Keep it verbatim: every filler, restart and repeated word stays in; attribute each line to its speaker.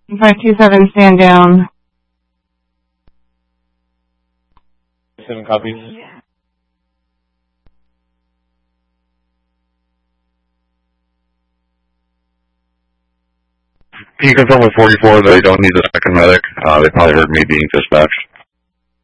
Speaker 1: five two seven, stand down.
Speaker 2: Seven copies.
Speaker 3: Can you confirm with forty-four that they don't need the second medic? Uh, they probably heard me being dispatched.